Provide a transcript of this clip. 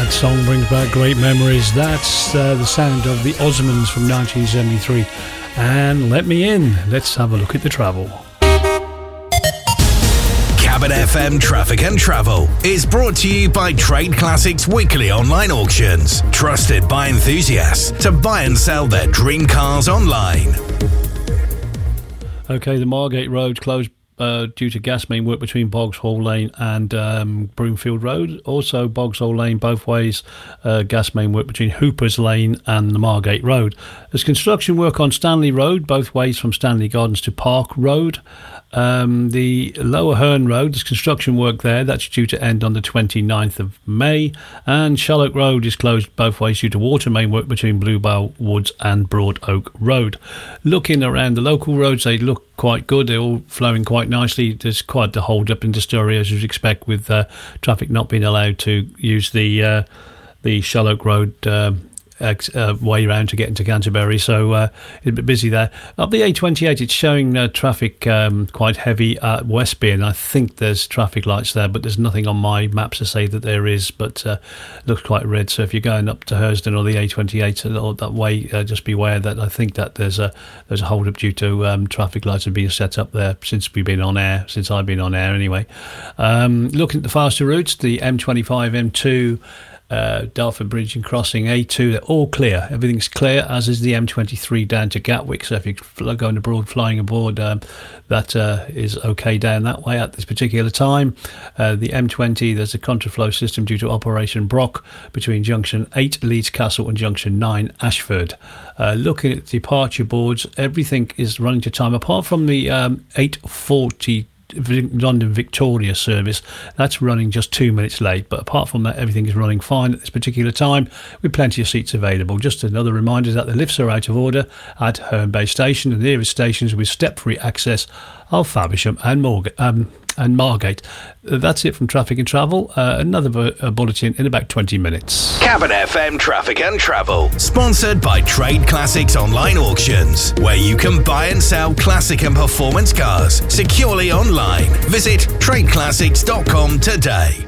That song brings back great memories. That's the sound of the Osmonds from 1973. And let me in. Let's have a look at the travel. Cabin FM Traffic and Travel is brought to you by Trade Classics Weekly Online Auctions. Trusted by enthusiasts to buy and sell their dream cars online. Okay, the Margate Road closed due to gas main work between Bogs-Hall Lane and Broomfield Road. Also, Bogs-Hall Lane, both ways, gas main work between Hooper's Lane and the Margate Road. There's construction work on Stanley Road, both ways from Stanley Gardens to Park Road. The Lower Herne Road, there's construction work there. That's due to end on the 29th of May. And Shallock Road is closed both ways due to water main work between Bluebell Woods and Broad Oak Road. Looking around the local roads, they look quite good. They're all flowing quite nicely. There's quite the hold up in the story, as you'd expect, with traffic not being allowed to use the Shallock Road way round to get into Canterbury, so it's a bit busy there. Up the A28, it's showing traffic quite heavy at Westby. I think there's traffic lights there, but there's nothing on my maps to say that there is, but looks quite red. So if you're going up to Hersden or the A28 that way, just beware that I think that there's a hold up due to traffic lights have been set up there since I've been on air anyway. Looking at the faster routes, the M25, M2, Dartford Bridge and Crossing, A2, they're all clear. Everything's clear, as is the M23 down to Gatwick. So if you're going abroad, flying aboard, that is okay down that way at this particular time. The M20, there's a contraflow system due to Operation Brock between Junction 8 Leeds Castle and Junction 9 Ashford. Looking at departure boards, everything is running to time apart from the 8:40 London Victoria service. That's running just 2 minutes late, but apart from that, everything is running fine at this particular time with plenty of seats available. Just another reminder that the lifts are out of order at Herne Bay Station. The nearest stations with step-free access are Faversham and Margate. That's it from Traffic and Travel. Another bulletin in about 20 minutes. Cabin FM Traffic and Travel, sponsored by Trade Classics Online Auctions, where you can buy and sell classic and performance cars securely online. Visit tradeclassics.com today.